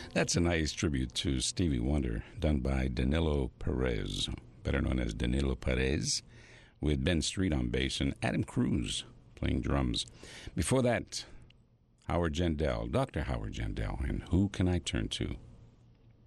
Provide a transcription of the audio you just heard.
That's a nice tribute to Stevie Wonder, done by Danilo Perez, better known as Danilo Perez, with Ben Street on bass and Adam Cruz playing drums. Before that, Howard Jandell, Dr. Howard Jandell, and Who Can I Turn To?